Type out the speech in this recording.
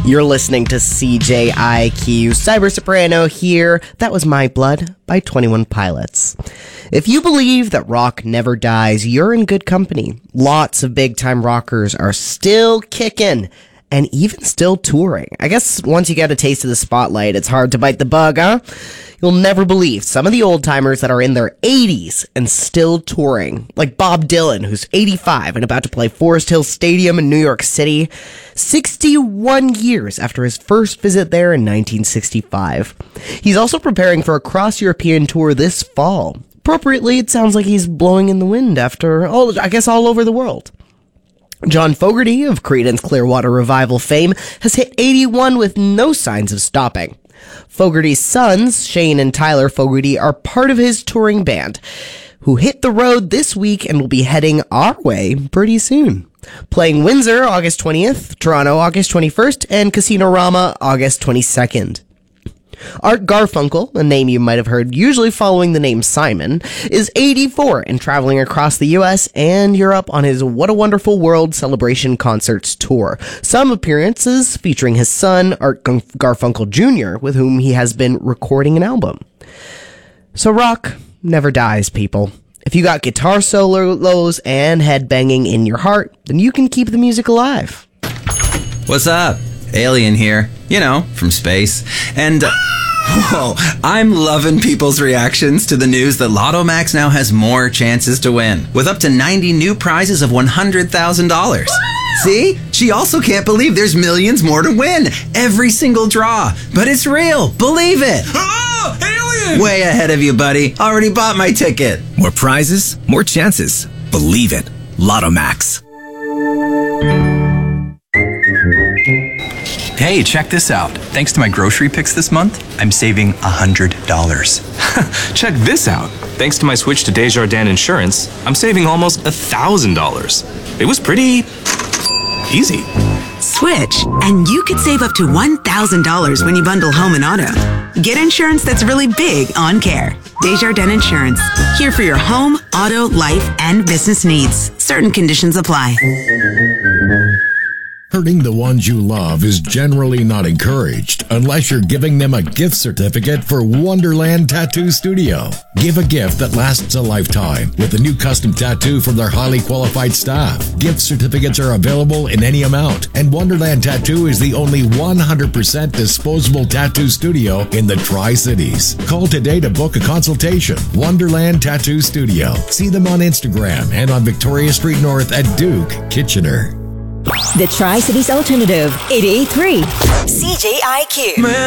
You're listening to CJIQ. Cyber Soprano here. That was My Blood by 21 Pilots. If you believe that rock never dies, you're in good company. Lots of big-time rockers are still kicking and even still touring. I guess once you get a taste of the spotlight, it's hard to bite the bug, huh? You'll never believe some of the old-timers that are in their 80s and still touring, like Bob Dylan, who's 85 and about to play Forest Hill Stadium in New York City, 61 years after his first visit there in 1965. He's also preparing for a cross-European tour this fall. Appropriately, it sounds like he's blowing in the wind after, all over the world. John Fogerty of Creedence Clearwater Revival fame has hit 81 with no signs of stopping. Fogerty's sons, Shane and Tyler Fogerty, are part of his touring band, who hit the road this week and will be heading our way pretty soon. Playing Windsor August 20th, Toronto August 21st, and Casino-Rama August 22nd. Art Garfunkel, a name you might have heard usually following the name Simon, is 84 and traveling across the US and Europe on his What a Wonderful World Celebration Concerts tour. Some appearances featuring his son, Art Garfunkel Jr., with whom he has been recording an album. So rock never dies, people. If you got guitar solos and headbanging in your heart, then you can keep the music alive. What's up? Alien here, from space. And, I'm loving people's reactions to the news that Lotto Max now has more chances to win, with up to 90 new prizes of $100,000. See? She also can't believe there's millions more to win. Every single draw. But it's real. Believe it. Oh, alien! Way ahead of you, buddy. Already bought my ticket. More prizes, more chances. Believe it. Lotto Max. Hey, check this out. Thanks to my grocery picks this month, I'm saving $100. Check this out. Thanks to my switch to Desjardins Insurance, I'm saving almost $1,000. It was pretty easy. Switch, and you could save up to $1,000 when you bundle home and auto. Get insurance that's really big on care. Desjardins Insurance. Here for your home, auto, life, and business needs. Certain conditions apply. Hurting the ones you love is generally not encouraged unless you're giving them a gift certificate for Wonderland Tattoo Studio. Give a gift that lasts a lifetime with a new custom tattoo from their highly qualified staff. Gift certificates are available in any amount, and Wonderland Tattoo is the only 100% disposable tattoo studio in the Tri-Cities. Call today to book a consultation. Wonderland Tattoo Studio. See them on Instagram and on Victoria Street North at Duke, Kitchener. The Tri-Cities Alternative, 88.3 CJIQ.